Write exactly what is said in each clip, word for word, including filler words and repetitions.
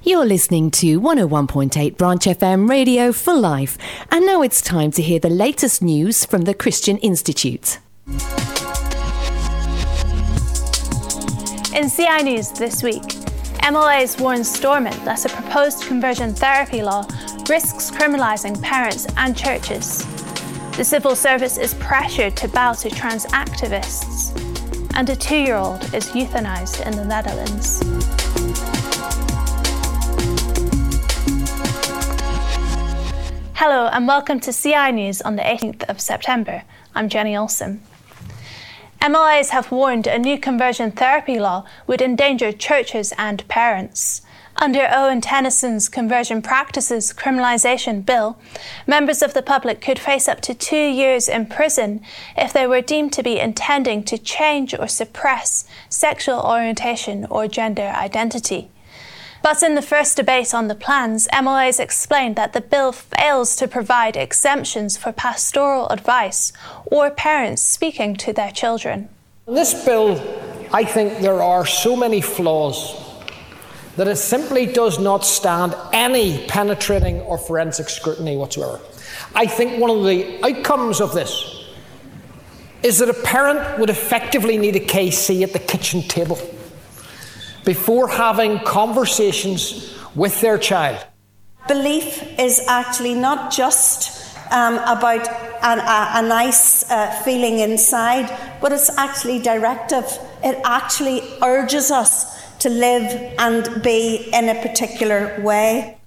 You're listening to one oh one point eight Branch F M Radio for Life. And now it's time to hear the latest news from the Christian Institute. In C I News this week, M L As warn Stormont that a proposed conversion therapy law risks criminalising parents and churches. The civil service is pressured to bow to trans activists. And a two-year-old is euthanised in the Netherlands. Hello and welcome to C I News on the eighteenth of September. I'm Jenny Olson. M L As have warned a new conversion therapy law would endanger churches and parents. Under Owen Tennyson's Conversion Practices Criminalisation Bill, members of the public could face up to two years in prison if they were deemed to be intending to change or suppress sexual orientation or gender identity. But in the first debate on the plans, M L As explained that the bill fails to provide exemptions for pastoral advice or parents speaking to their children. In this bill, I think there are so many flaws that it simply does not stand any penetrating or forensic scrutiny whatsoever. I think one of the outcomes of this is that a parent would effectively need a K C at the kitchen table before having conversations with their child. Belief is actually not just um, about an, a, a nice uh, feeling inside, but it's actually directive. It actually urges us to live and be in a particular way.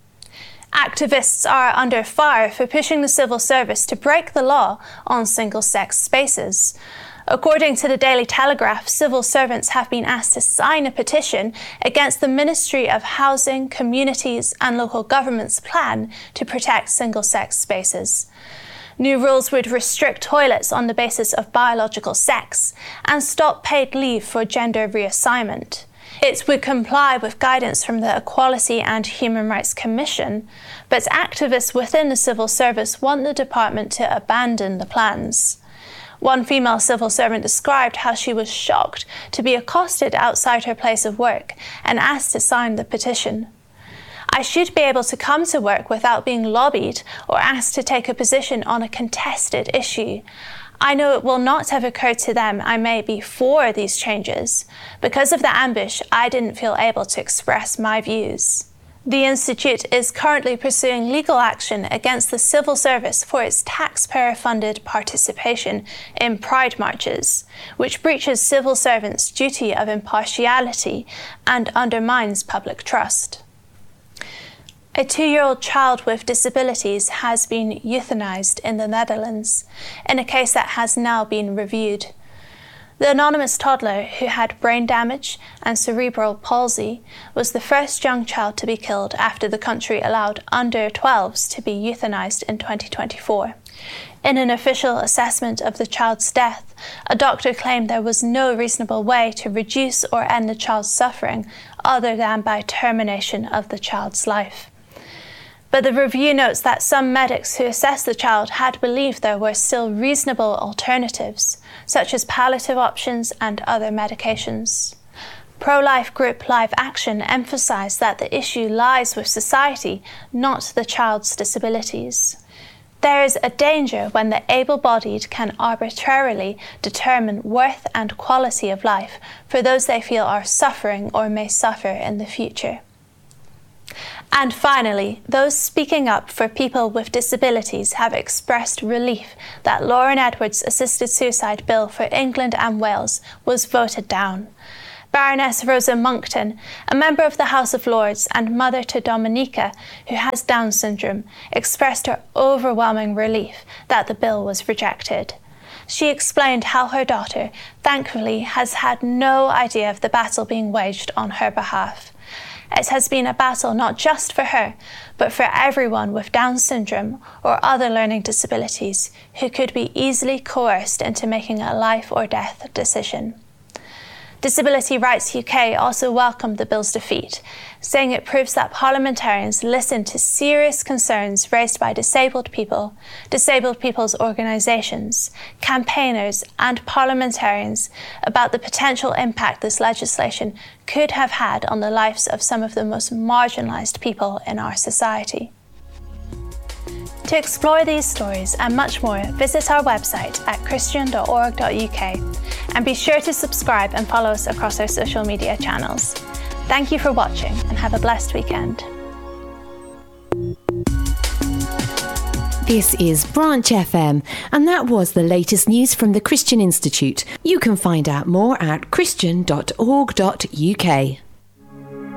Activists are under fire for pushing the civil service to break the law on single-sex spaces. According to the Daily Telegraph, civil servants have been asked to sign a petition against the Ministry of Housing, Communities and Local Government's plan to protect single-sex spaces. New rules would restrict toilets on the basis of biological sex and stop paid leave for gender reassignment. It would comply with guidance from the Equality and Human Rights Commission, but activists within the civil service want the department to abandon the plans. One female civil servant described how she was shocked to be accosted outside her place of work and asked to sign the petition. I should be able to come to work without being lobbied or asked to take a position on a contested issue. I know it will not have occurred to them I may be for these changes. Because of the ambush, I didn't feel able to express my views. The Institute is currently pursuing legal action against the civil service for its taxpayer-funded participation in Pride marches, which breaches civil servants' duty of impartiality and undermines public trust. A two-year-old child with disabilities has been euthanized in the Netherlands, in a case that has now been reviewed. The anonymous toddler, who had brain damage and cerebral palsy, was the first young child to be killed after the country allowed under twelves to be euthanized in twenty twenty-four. In an official assessment of the child's death, a doctor claimed there was no reasonable way to reduce or end the child's suffering other than by termination of the child's life. But the review notes that some medics who assessed the child had believed there were still reasonable alternatives, such as palliative options and other medications. Pro-life group Live Action emphasised that the issue lies with society, not the child's disabilities. There is a danger when the able-bodied can arbitrarily determine worth and quality of life for those they feel are suffering or may suffer in the future. And finally, those speaking up for people with disabilities have expressed relief that Lauren Edwards' assisted suicide bill for England and Wales was voted down. Baroness Rosa Monckton, a member of the House of Lords and mother to Dominica, who has Down syndrome, expressed her overwhelming relief that the bill was rejected. She explained how her daughter, thankfully, has had no idea of the battle being waged on her behalf. It has been a battle not just for her, but for everyone with Down syndrome or other learning disabilities who could be easily coerced into making a life or death decision. Disability Rights U K also welcomed the bill's defeat, saying it proves that parliamentarians listen to serious concerns raised by disabled people, disabled people's organisations, campaigners and parliamentarians about the potential impact this legislation could have had on the lives of some of the most marginalised people in our society. To explore these stories and much more, visit our website at christian dot org dot U K and be sure to subscribe and follow us across our social media channels. Thank you for watching and have a blessed weekend. This is Branch F M, and that was the latest news from the Christian Institute. You can find out more at christian dot org dot U K.